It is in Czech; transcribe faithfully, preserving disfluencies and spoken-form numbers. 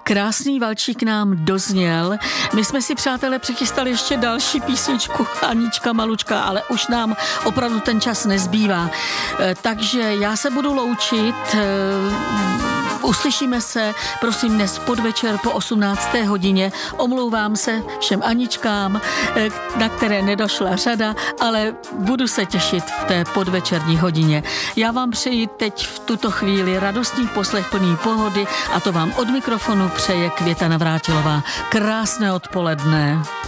Krásný valčík nám dozněl. My jsme si, přátelé, přichystali ještě další písničku Anička Malučka, ale už nám opravdu ten čas nezbývá. Takže já se budu loučit. Uslyšíme se, prosím, dnes podvečer po osmnácté hodině. Omlouvám se všem Aničkám, na které nedošla řada, ale budu se těšit v té podvečerní hodině. Já vám přeji teď v tuto chvíli radostný poslech plný pohody a to vám od mikrofonu přeje Květa Navrátilová. Krásné odpoledne.